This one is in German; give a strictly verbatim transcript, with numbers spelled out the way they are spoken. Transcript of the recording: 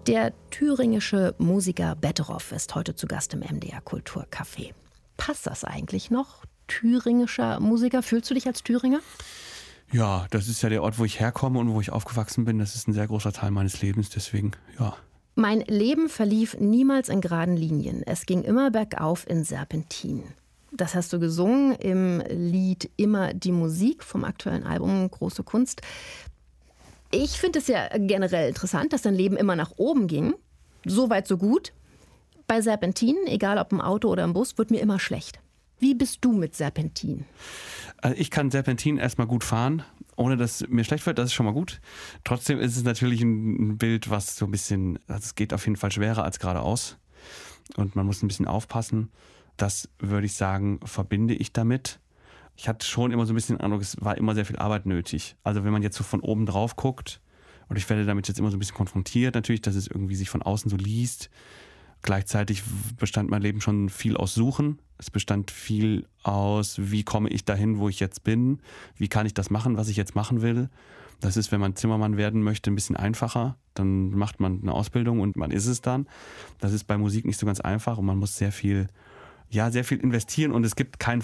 Der thüringische Musiker Betteroff ist heute zu Gast im M D R Kulturcafé. Passt das eigentlich noch? Thüringischer Musiker. Fühlst du dich als Thüringer? Ja, das ist ja der Ort, wo ich herkomme und wo ich aufgewachsen bin. Das ist ein sehr großer Teil meines Lebens, deswegen, ja. Mein Leben verlief niemals in geraden Linien. Es ging immer bergauf in Serpentinen. Das hast du gesungen im Lied Immer die Musik vom aktuellen Album Große Kunst. Ich finde es ja generell interessant, dass dein Leben immer nach oben ging. So weit, so gut. Bei Serpentinen, egal ob im Auto oder im Bus, wird mir immer schlecht. Wie bist du mit Serpentinen? Also ich kann Serpentinen erstmal gut fahren, ohne dass mir schlecht wird, das ist schon mal gut. Trotzdem ist es natürlich ein Bild, was so ein bisschen, also es geht auf jeden Fall schwerer als geradeaus. Und man muss ein bisschen aufpassen. Das würde ich sagen, verbinde ich damit. Ich hatte schon immer so ein bisschen den Eindruck, es war immer sehr viel Arbeit nötig. Also wenn man jetzt so von oben drauf guckt, und ich werde damit jetzt immer so ein bisschen konfrontiert natürlich, dass es irgendwie sich von außen so liest. Gleichzeitig bestand mein Leben schon viel aus Suchen. Es bestand viel aus, wie komme ich dahin, wo ich jetzt bin? Wie kann ich das machen, was ich jetzt machen will? Das ist, wenn man Zimmermann werden möchte, ein bisschen einfacher. Dann macht man eine Ausbildung und man ist es dann. Das ist bei Musik nicht so ganz einfach und man muss sehr viel, ja, sehr viel investieren und es gibt keinen